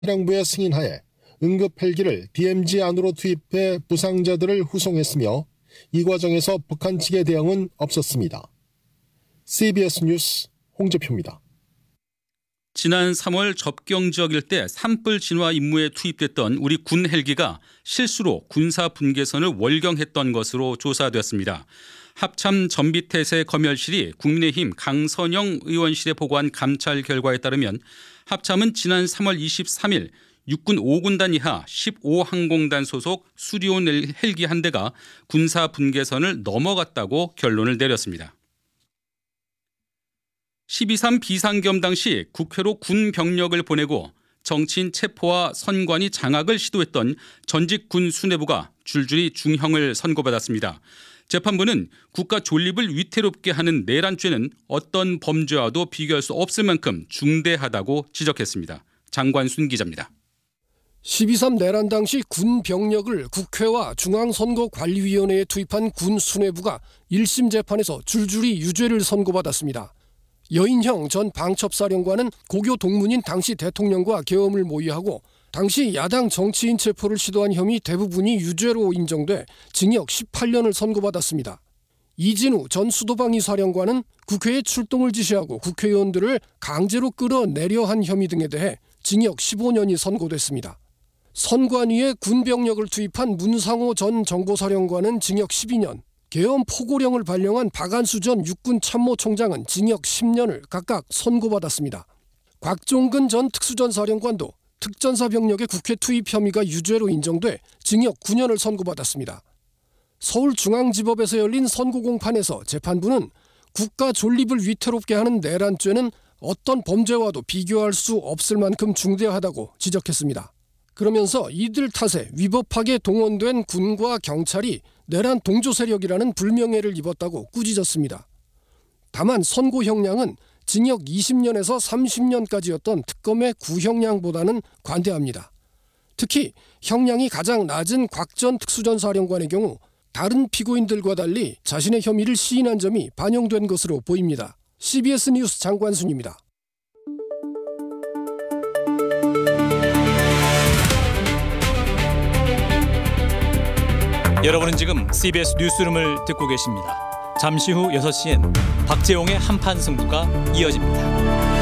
해랑부의 승인하에 응급 헬기를 DMZ 안으로 투입해 부상자들을 후송했으며 이 과정에서 북한 측의 대응은 없었습니다. CBS 뉴스 홍재표입니다. 지난 3월 접경 지역 일대 산불 진화 임무에 투입됐던 우리 군 헬기가 실수로 군사 분계선을 월경했던 것으로 조사됐습니다. 합참 전비태세 검열실이 국민의힘 강선영 의원실에 보고한 감찰 결과에 따르면 합참은 지난 3월 23일 육군 5군단 이하 15항공단 소속 수리온 헬기 한 대가 군사 분계선을 넘어갔다고 결론을 내렸습니다. 12.3 비상겸 당시 국회로 군 병력을 보내고 정치인 체포와 선관위 장악을 시도했던 전직 군 수뇌부가 줄줄이 중형을 선고받았습니다. 재판부는 국가 존립을 위태롭게 하는 내란죄는 어떤 범죄와도 비교할 수 없을 만큼 중대하다고 지적했습니다. 장관순 기자입니다. 12.3 내란 당시 군 병력을 국회와 중앙선거관리위원회에 투입한 군 수뇌부가 1심 재판에서 줄줄이 유죄를 선고받았습니다. 여인형 전 방첩사령관은 고교 동문인 당시 대통령과 계엄을 모의하고 당시 야당 정치인 체포를 시도한 혐의 대부분이 유죄로 인정돼 징역 18년을 선고받았습니다. 이진우 전 수도방위 사령관은 국회에 출동을 지시하고 국회의원들을 강제로 끌어내려 한 혐의 등에 대해 징역 15년이 선고됐습니다. 선관위에 군병력을 투입한 문상호 전 정보사령관은 징역 12년, 계엄 포고령을 발령한 박안수 전 육군 참모총장은 징역 10년을 각각 선고받았습니다. 곽종근 전 특수전사령관도 특전사 병력의 국회 투입 혐의가 유죄로 인정돼 징역 9년을 선고받았습니다. 서울중앙지법에서 열린 선고 공판에서 재판부는 국가 존립을 위태롭게 하는 내란죄는 어떤 범죄와도 비교할 수 없을 만큼 중대하다고 지적했습니다. 그러면서 이들 탓에 위법하게 동원된 군과 경찰이 내란 동조 세력이라는 불명예를 입었다고 꾸짖었습니다. 다만 선고 형량은 징역 20년에서 30년까지였던 특검의 구형량보다는 관대합니다. 특히 형량이 가장 낮은 곽 전 특수전사령관의 경우 다른 피고인들과 달리 자신의 혐의를 시인한 점이 반영된 것으로 보입니다. CBS 뉴스 장관순입니다. 여러분은 지금 CBS 뉴스룸을 듣고 계십니다. 잠시 후 6시엔 박재홍의 한판 승부가 이어집니다.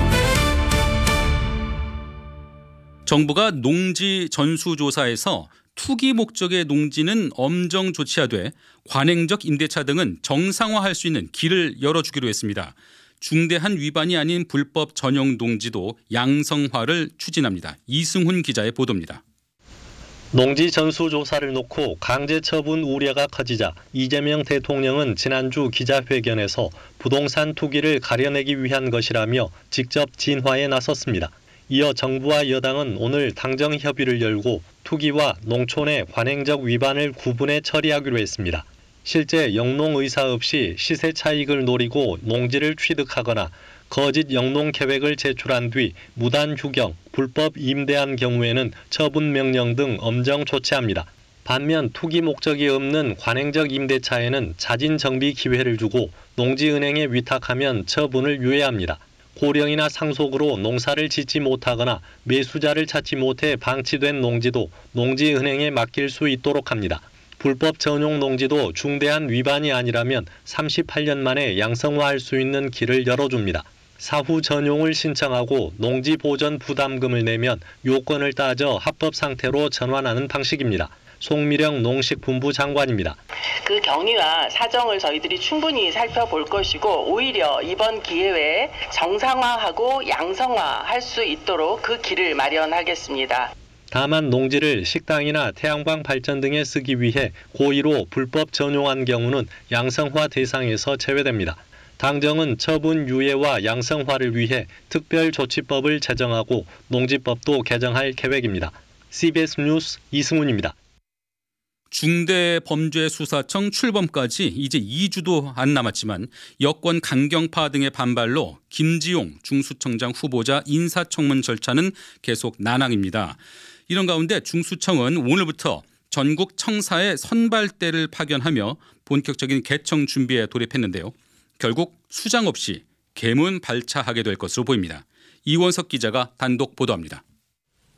정부가 농지 전수조사에서 투기 목적의 농지는 엄정 조치하되 관행적 임대차 등은 정상화할 수 있는 길을 열어주기로 했습니다. 중대한 위반이 아닌 불법 전용 농지도 양성화를 추진합니다. 이승훈 기자의 보도입니다. 농지 전수조사를 놓고 강제 처분 우려가 커지자 이재명 대통령은 지난주 기자회견에서 부동산 투기를 가려내기 위한 것이라며 직접 진화에 나섰습니다. 이어 정부와 여당은 오늘 당정 협의를 열고 투기와 농촌의 관행적 위반을 구분해 처리하기로 했습니다. 실제 영농 의사 없이 시세 차익을 노리고 농지를 취득하거나 거짓 영농 계획을 제출한 뒤 무단 휴경, 불법 임대한 경우에는 처분 명령 등 엄정 조치합니다. 반면 투기 목적이 없는 관행적 임대차에는 자진 정비 기회를 주고 농지은행에 위탁하면 처분을 유예합니다. 고령이나 상속으로 농사를 짓지 못하거나 매수자를 찾지 못해 방치된 농지도 농지은행에 맡길 수 있도록 합니다. 불법 전용 농지도 중대한 위반이 아니라면 38년 만에 양성화할 수 있는 길을 열어줍니다. 사후 전용을 신청하고 농지 보전 부담금을 내면 요건을 따져 합법 상태로 전환하는 방식입니다. 송미령 농식품부 장관입니다. 그 경위와 사정을 저희들이 충분히 살펴볼 것이고 오히려 이번 기회에 정상화하고 양성화할 수 있도록 그 길을 마련하겠습니다. 다만 농지를 식당이나 태양광 발전 등에 쓰기 위해 고의로 불법 전용한 경우는 양성화 대상에서 제외됩니다. 당정은 처분 유예와 양성화를 위해 특별조치법을 제정하고 농지법도 개정할 계획입니다. CBS 뉴스 이승훈입니다. 중대범죄수사청 출범까지 이제 2주도 안 남았지만 여권 강경파 등의 반발로 김지용 중수청장 후보자 인사청문 절차는 계속 난항입니다. 이런 가운데 중수청은 오늘부터 전국 청사에 선발대를 파견하며 본격적인 개청 준비에 돌입했는데요. 결국 수장 없이 개문 발차하게 될 것으로 보입니다. 이원석 기자가 단독 보도합니다.